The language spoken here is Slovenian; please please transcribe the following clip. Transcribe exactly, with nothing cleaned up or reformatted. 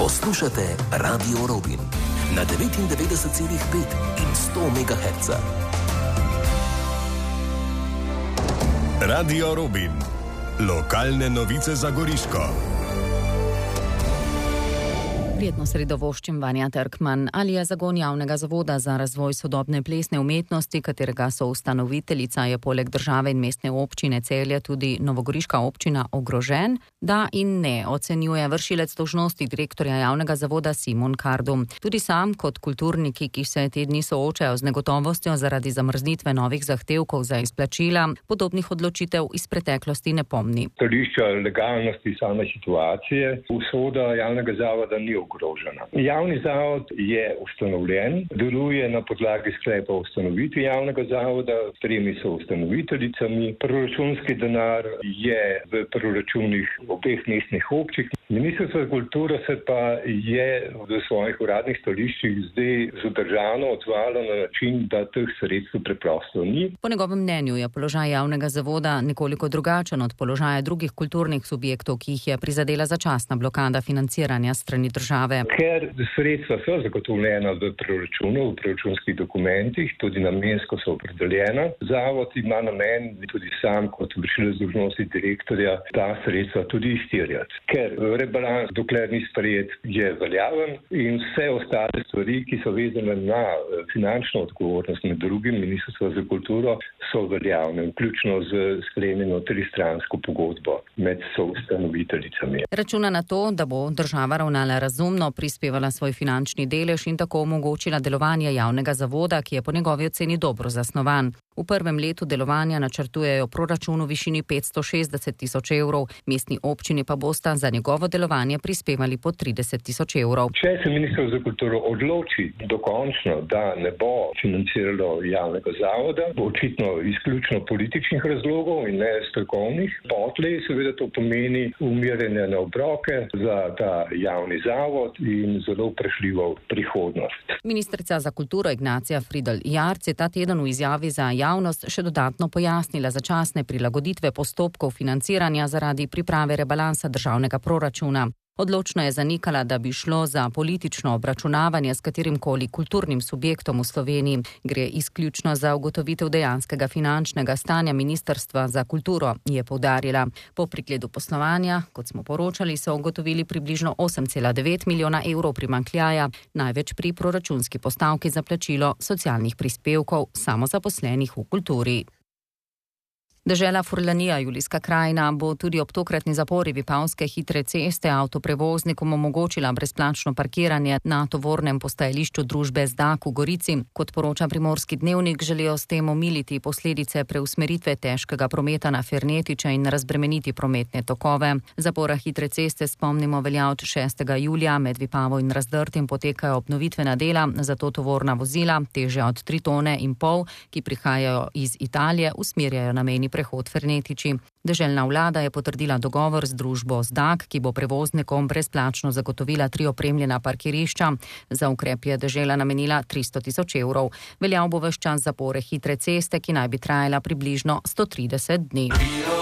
Poslušate Radio Robin na devetindevetdeset celih pet in sto megahertzov. Radio Robin. Lokalne novice za Goriško. Prijetno sredo voščim Vanja Trkman. Ali je zagon javnega zavoda za razvoj sodobne plesne umetnosti, katerega so ustanoviteljica, je poleg države in mestne občine Celje tudi novogoriška občina, ogrožen? Da in ne, ocenjuje vršilec dolžnosti direktorja javnega zavoda Simon Kardum. Tudi sam kot kulturniki, ki se te dni soočajo z negotovostjo zaradi zamrznitve novih zahtevkov za izplačila, podobnih odločitev iz preteklosti ne pomni. Stališča legalnosti same situacije usoda javnega zavoda ni ogrožena. Javni zavod je ustanovljen, deluje na podlagi sklepa o ustanovitvi javnega zavoda, s tremi so ustanoviteljicami. Proračunski denar je v proračunih obeh mestnih občin. Ministrstvo za kulturo se pa je v svojih uradnih stališčih zdaj zadržano odzvalo na način, da teh sredstev preprosto ni. Po njegovem mnenju je položaj javnega zavoda nekoliko drugačen od položaja drugih kulturnih subjektov, ki jih je prizadela začasna blokada financiranja strani države. Ker sredstva so zagotovljena v proračunu, v proračunskih dokumentih, tudi namensko so opredeljena. Zavod ima namen tudi sam kot vršilec dolžnosti direktorja ta sredstva tudi izterjati. Ker rebalans, dokler ni sprejet, je veljaven in vse ostale stvari, ki so vezane na finančno odgovornost, med drugim Ministrstvo za kulturo, so veljavne, vključno z sklenjeno tristransko pogodbo med soustanoviteljicami. Računa na to, da bo država ravnala razumno, prispevala svoj finančni delež in tako omogočila delovanje javnega zavoda, ki je po njegovi oceni dobro zasnovan. V prvem letu delovanja načrtujejo proračun v višini petsto šestdeset tisoč evrov, mestni občini pa bosta za njegovo delovanje prispevali po trideset tisoč evrov. Če se Ministrstvo za kulturo odloči dokončno, da ne bo financiralo javnega zavoda, bo očitno izključno političnih razlogov in ne strokovnih, potlej seveda to pomeni umirjanje na obroke za ta javni zavod in zelo vprašljivo prihodnost. Ministrica za kulturo Ignacija Fridl Jarc je ta teden v izjavi za javnost še dodatno pojasnila začasne prilagoditve postopkov financiranja zaradi priprave rebalansa državnega proračuna. Odločno je zanikala, da bi šlo za politično obračunavanje s katerimkoli kulturnim subjektom v Sloveniji. Gre izključno za ugotovitev dejanskega finančnega stanja Ministrstva za kulturo, je poudarila. Po pregledu poslovanja, kot smo poročali, so ugotovili približno osem cela devet milijona evrov primanjkljaja, največ pri proračunski postavki za plačilo socialnih prispevkov samozaposlenih v kulturi. Dežela Furlanija, Julijska krajina, bo tudi ob tokratni zapori Vipavske hitre ceste avtoprevoznikom omogočila brezplačno parkiranje na tovornem postajališču družbe Zdak v Gorici. Kot poroča Primorski dnevnik, želijo s tem omiliti posledice preusmeritve težkega prometa na Fernetiče in razbremeniti prometne tokove. Zapora hitre ceste, spomnimo, velja od šestega julija, med Vipavo in Razdrtim potekajo obnovitvena dela, zato tovorna vozila, težja od tri tone in pol, ki prihajajo iz Italije, usmerjajo na mejni prehod Fernetiči. Deželna vlada je potrdila dogovor z družbo Zdak, ki bo prevoznikom brezplačno zagotovila tri opremljena parkirišča. Za ukrep je dežela namenila tristo tisoč evrov. Veljal bo ves čas zapore hitre ceste, ki naj bi trajala približno sto trideset dni.